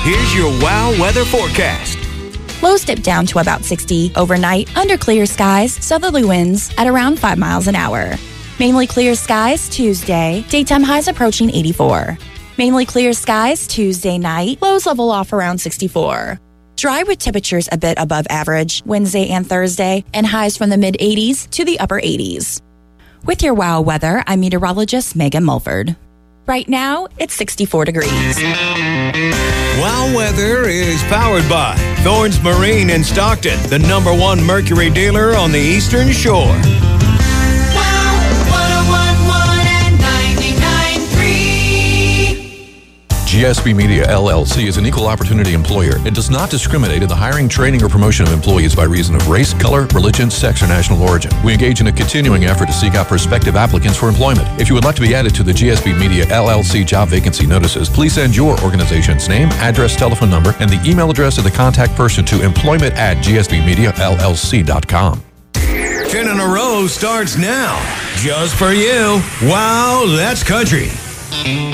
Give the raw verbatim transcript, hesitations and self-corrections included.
Here's your WOW weather forecast. Lows dip down to about sixty overnight under clear skies, southerly winds at around five miles an hour. Mainly clear skies Tuesday, daytime highs approaching eighty-four. Mainly clear skies Tuesday night, lows level off around sixty-four. Dry with temperatures a bit above average Wednesday and Thursday, and highs from the mid eighties to the upper eighties. With your WOW weather, I'm meteorologist Megan Mulford. Right now, it's sixty-four degrees. WOW weather is powered by Thorns Marine in Stockton, the number one Mercury dealer on the Eastern Shore. G S B Media, L L C is an equal opportunity employer. It does not discriminate in the hiring, training, or promotion of employees by reason of race, color, religion, sex, or national origin. We engage in a continuing effort to seek out prospective applicants for employment. If you would like to be added to the G S B Media, L L C job vacancy notices, please send your organization's name, address, telephone number, and the email address of the contact person to employment at g s b media l l c dot com. Ten in a row starts now. Just for you. Wow, that's country.